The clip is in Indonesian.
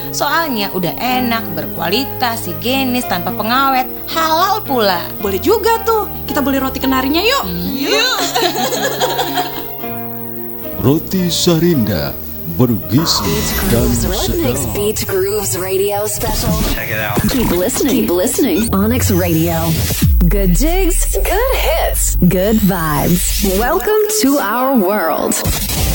Soalnya udah enak, berkualitas, higienis, tanpa pengawet, halal pula. Boleh juga tuh, kita beli roti kenarinya yuk. Yuk. Roti Sarinda bergizi dan Rednex sedap. Beach Grooves Radio Special. Check it out. Keep listening. Onyx Radio. Good jigs, good hits, good vibes. Welcome to our world.